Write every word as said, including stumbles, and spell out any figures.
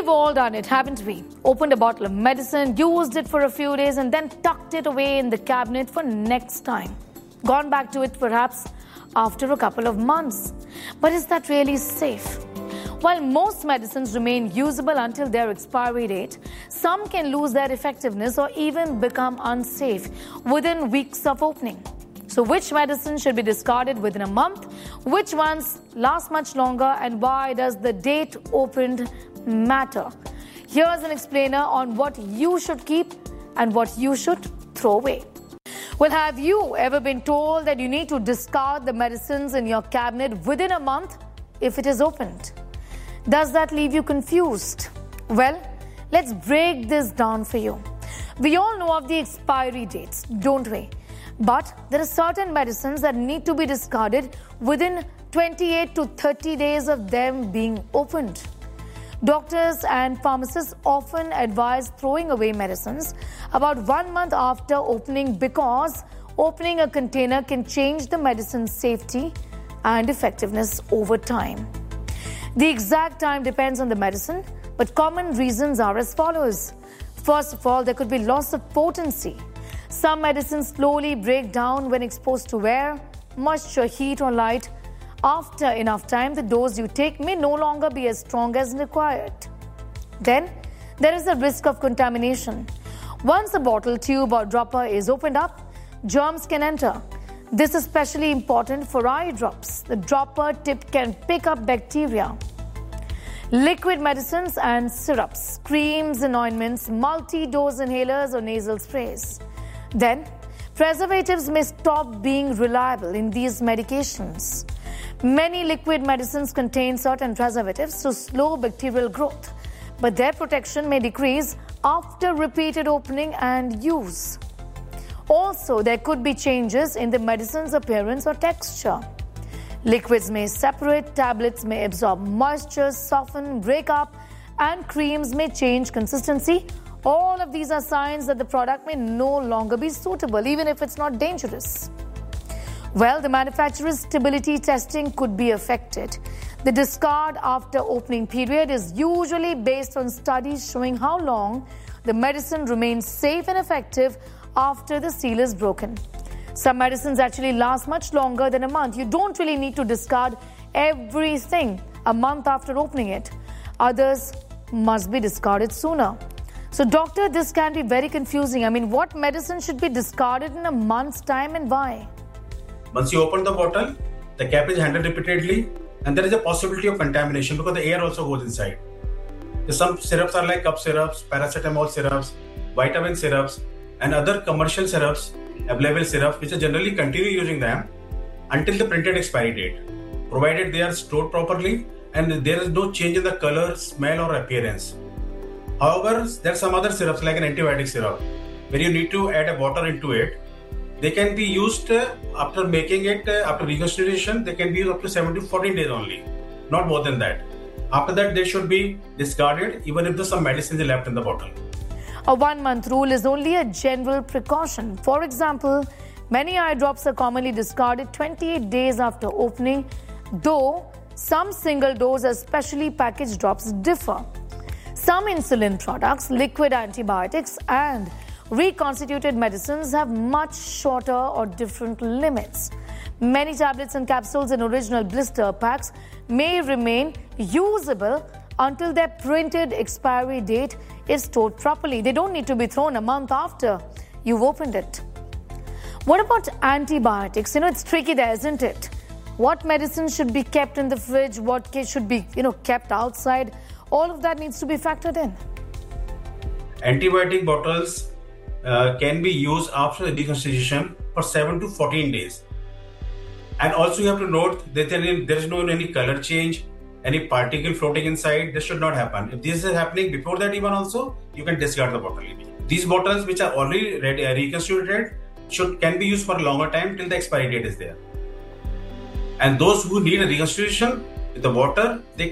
We've all done it, haven't we? Opened a bottle of medicine, used it for a few days and then tucked it away in the cabinet for next time. Gone back to it perhaps after a couple of months. But is that really safe? While most medicines remain usable until their expiry date, some can lose their effectiveness or even become unsafe within weeks of opening. So which medicine should be discarded within a month? Which ones last much longer? And why does the date opened matter? Here's an explainer on what you should keep and what you should throw away. Well, have you ever been told that you need to discard the medicines in your cabinet within a month if it is opened? Does that leave you confused? Well, let's break this down for you. We all know of the expiry dates, don't we? But there are certain medicines that need to be discarded within twenty-eight to thirty days of them being opened. Doctors and pharmacists often advise throwing away medicines about one month after opening because opening a container can change the medicine's safety and effectiveness over time. The exact time depends on the medicine, but common reasons are as follows. First of all, there could be loss of potency. Some medicines slowly break down when exposed to air, moisture, heat or light. After enough time, the dose you take may no longer be as strong as required. Then, there is the risk of contamination. Once a bottle, tube or dropper is opened up, germs can enter. This is especially important for eye drops. The dropper tip can pick up bacteria. Liquid medicines and syrups, creams and ointments, multi-dose inhalers or nasal sprays. Then, preservatives may stop being reliable in these medications. Many liquid medicines contain certain preservatives to slow bacterial growth, but their protection may decrease after repeated opening and use. Also, there could be changes in the medicine's appearance or texture. Liquids may separate, tablets may absorb moisture, soften, break up, and creams may change consistency. All of these are signs that the product may no longer be suitable, even if it's not dangerous. Well, the manufacturer's stability testing could be affected. The discard after opening period is usually based on studies showing how long the medicine remains safe and effective after the seal is broken. Some medicines actually last much longer than a month. You don't really need to discard everything a month after opening it. Others must be discarded sooner. So, doctor, this can be very confusing. I mean, what medicine should be discarded in a month's time and why? Once you open the bottle, the cap is handled repeatedly and there is a possibility of contamination because the air also goes inside. Some syrups are like cup syrups, paracetamol syrups, vitamin syrups and other commercial syrups, available syrups which are generally continue using them until the printed expiry date, provided they are stored properly and there is no change in the color, smell or appearance. However, there are some other syrups like an antibiotic syrup where you need to add a water into it. They can be used uh, after making it, uh, after reconstitution, they can be used up to seven to fourteen days only, not more than that. After that, they should be discarded even if there's some medicine is left in the bottle. A one-month rule is only a general precaution. For example, many eye drops are commonly discarded twenty-eight days after opening, though some single-dose, especially packaged drops, differ. Some insulin products, liquid antibiotics and reconstituted medicines have much shorter or different limits. Many tablets and capsules in original blister packs may remain usable until their printed expiry date is stored properly. They don't need to be thrown a month after you've opened it. What about antibiotics? You know, it's tricky there, isn't it? What medicine should be kept in the fridge? What should be, you know, kept outside? All of that needs to be factored in. Antibiotic bottles uh, can be used after the reconstitution for seven to fourteen days. And also you have to note that there is no any color change, any particle floating inside. This should not happen. If this is happening before that even also, you can discard the bottle. These bottles which are already ready, uh, reconstituted should can be used for a longer time till the expiry date is there. And those who need a reconstitution with the water, they